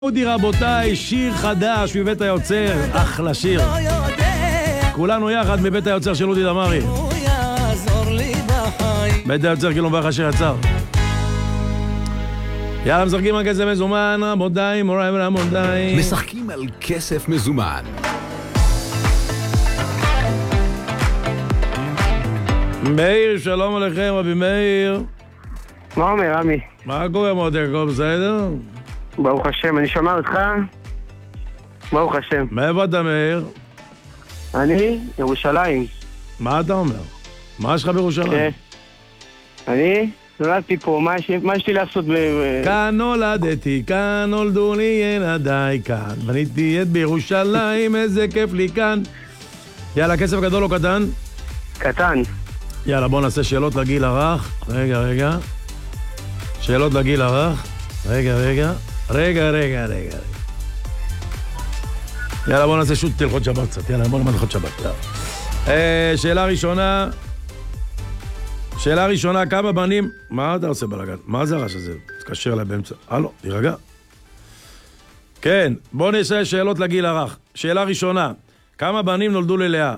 אודי רבותיי, שיר חדש מבית היוצר, אחלה שיר. כולנו יחד מבית היוצר של אודי דמרי. בית היוצר כאילו מברך השיר יצר. יאללה, משחקים על כסף מזומן, רבותיי, מוריי ורבותיי. משחקים על כסף מזומן. מאיר, שלום עליכם, רבי מאיר. מה אומר, עמי? מה קורה, מוטי, הכל בסדר? ברוך השם, אני שומע אותך? ברוך השם. מאיפה אתה, מאיר? אני, ירושלים. מה אתה אומר? מה יש לך בירושלים? אני נולדתי פה, מה יש לי לעשות כאן נולדתי, כאן נולדו לי ילדיי, כאן בניתי את בירושלים, איזה כיף לי כאן. יאללה, כסף גדול או קטן? קטן. יאללה, בוא נעשה שאלות לגיל הרך. רגע. שאלות לגיל הרך. רגע. יאללה, בוא נעשה שוט תלכות שבת קצת. יאללה, בוא נלמד תלכות שבת. שאלה ראשונה, כמה בנים... מה אתה עושה בלגן? מה זה הרעש הזה? תתקשר אליי באמצע. הלו, תירגע. כן, בוא נעשה שאלות לגיל הרך. שאלה ראשונה, כמה בנים נולדו ללאה?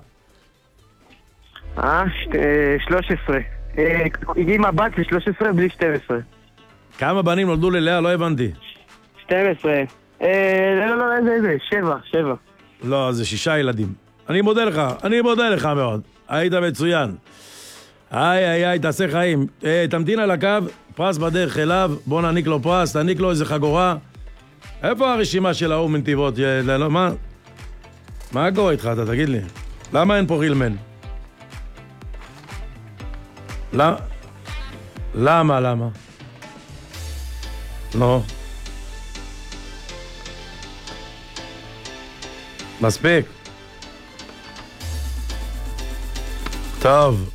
13. עם הבת זה 13 בלי 12. כמה בנים נולדו ללאה? לא הבנתי. 12. לא, איזה? 7. לא, זה 6 ילדים. אני מודה לך מאוד. היית מצוין. איי, תעשה חיים. תמתין על הקו, פרס בדרך אליו, בוא נעניק לו פרס, תעניק לו איזה חגורה. איפה הרשימה של האור מנתיבות? מה קורה איתך, אתה תגיד לי? למה אין פה רילמן? למה? לא. מספיק. טוב.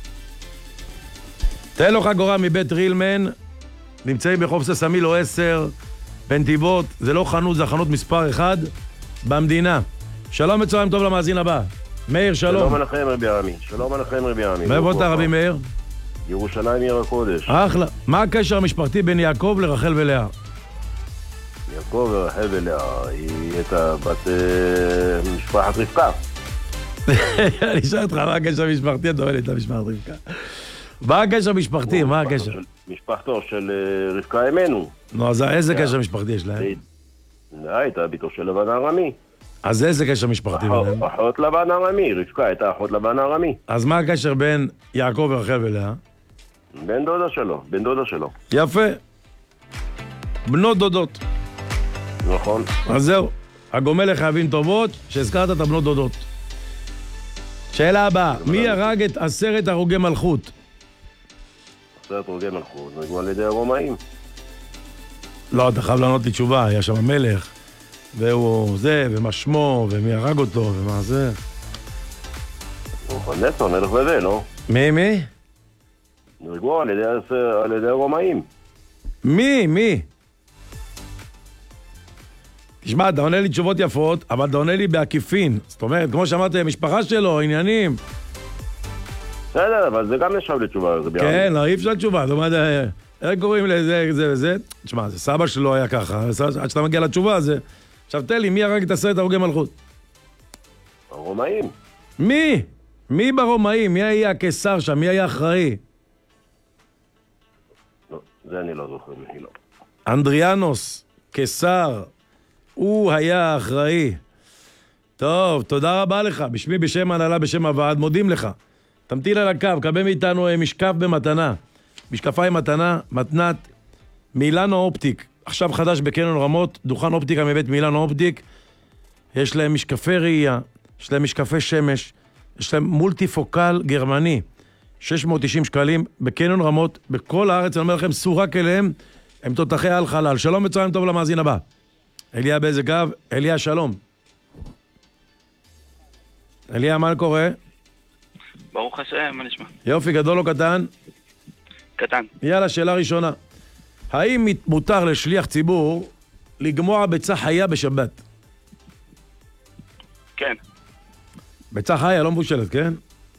תן לו חגורה מבית רילמן, נמצאים בחוף ססמילו 10, בנתיבות, זה לא חנות, זה חנות מספר 1 במדינה. שלום מצוין טוב למאזין הבא. מאיר, שלום. שלום עליכם רבי עמי. מאיפה אתה רבי מאיר? ירושלים עיר הקודש. אחלה. מה הקשר המשפחתי בין יעקב לרחל ולאה? יעקב ורחל ולאה, היא הייתה בת משפחת רבקה. אני אשאל אותך מה הקשר המשפחתי, אתה אומר לי את המשפחת רבקה. מה הקשר משפחתי? מה הקשר? משפחתו של רבקה אמנו. נו, אז איזה קשר משפחתי יש להם? הייתה ביתו של לבן ארמי. אז איזה קשר משפחתי ביניהם? אחות לבן ארמי, רבקה הייתה אחות לבן ארמי. אז מה הקשר בין יעקב ורחל ולאה? בן דודה שלו. יפה. בנות דודות. נכון. אז זהו, הגומל לחייבים טובות, שהזכרת את הבנות דודות. שאלה הבאה, מי הרג את 10 הרוגי מלכות? 10 הרוגי מלכות, נרגמו על ידי הרומאים. לא, אתה חייב לענות לי תשובה, היה שם המלך, והוא זה, ומה שמו, ומי הרג אותו, ומה זה. נצר, מלך בבל, לא? מי? נרגמו על ידי הרומאים. מי? תשמע, אתה עונה לי תשובות יפות, אבל אתה עונה לי בעקיפין. זאת אומרת, כמו שאמרתי, המשפחה שלו, עניינים. בסדר, אבל זה גם נחשב לתשובה. כן, לא, אי אפשר תשובה. זאת אומרת, איך קוראים לזה, זה? תשמע, זה סבא שלו היה ככה. עד שאתה מגיע לתשובה, הזה. עכשיו, תן לי, מי הרג את 10 הרוגי מלכות? הרומאים. מי? מי ברומאים? מי היה הקיסר שם? מי היה אחראי? לא, זה אני לא זוכר, מי לא. אנדריאנוס, קיסר. הוא היה אחראי. טוב, תודה רבה לך. בשמי, בשם ההנהלה, בשם הוועד, מודים לך. תמתין על הקו, קבל מאיתנו משקף במתנה. משקפיים מתנה, מתנת, מילאנו אופטיק. עכשיו חדש בקניון רמות, דוכן אופטיקה מבית מילאנו אופטיק. יש להם משקפי ראייה, יש להם משקפי שמש, יש להם מולטיפוקל גרמני. 690 שקלים בקניון רמות, בכל הארץ. אני אומר לכם, סורק אליהם, הם תותחי על חלל. שלום מצוין טוב למאזין הבא. אליה באיזה קו? אליה, שלום. אליה, מה קורה? ברוך השם, מה נשמע? יופי, גדול או קטן? קטן. יאללה, שאלה ראשונה. האם מותר לשליח ציבור לגמוע ביצה חיה בשבת? כן. ביצה חיה, לא מבושלת, כן?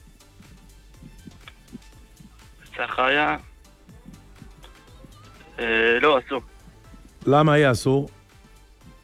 ביצה חיה... לא, אסור. למה היה אסור?